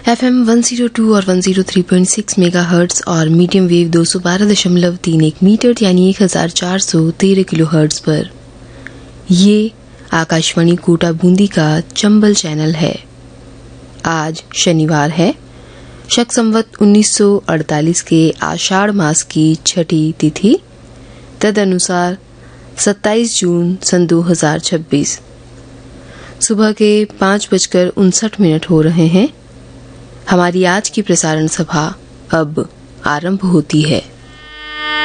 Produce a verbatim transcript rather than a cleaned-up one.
F M one zero two और one zero three point six megahertz और medium wave दो सौ बारह दशमलव तीन एक मीटर यानी एक हजार चार सौ तेरह किलो हर्ट्ज पर ये आकाशवाणी कोटा बूंदी का चंबल चैनल है। आज शनिवार है, शक संवत उन्नीस सौ अड़तालीस के आषाढ़ मास की छठी तिथि, तदनुसार सत्ताईस जून सन दो हजार छब्बीस। सुबह के पाँच बजकर उनसठ मिनट हो रहे हैं। हमारी आज की प्रसारण सभा अब आरंभ होती है।